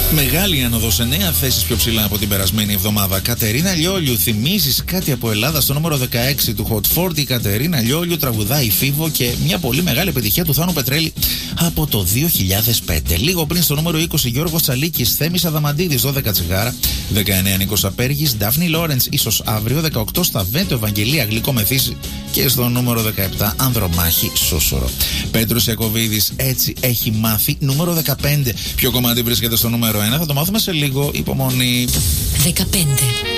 Μεγάλη άνοδος, 9 θέσεις πιο ψηλά από την περασμένη εβδομάδα. Κατερίνα Λιόλιου, θυμίζεις κάτι από Ελλάδα στο νούμερο 16 του Hot 40. Η Κατερίνα Λιόλιου τραγουδάει Φίβο και μια πολύ μεγάλη επιτυχία του Θάνου Πετρέλη από το 2005. Λίγο πριν στο νούμερο 20 Γιώργος Τσαλίκης, Θέμης Αδαμαντίδης, 12 τσιγάρα. 19 Νίκος Απέργης, Ντάφνη Λόρεντς, ίσως αύριο. 18 Σταβέντο Ευαγγελία, Γλυκό Μεθύσι. Και στο νούμερο 17 Ανδρομάχη Σούσουρο. Πέτρος Ιακωβίδης, έτσι έχει μάθει, νούμερο 15. Ποιο κομμάτι βρίσκεται στο νούμερο 1, θα το μάθουμε σε λίγο. Υπομονή. 15.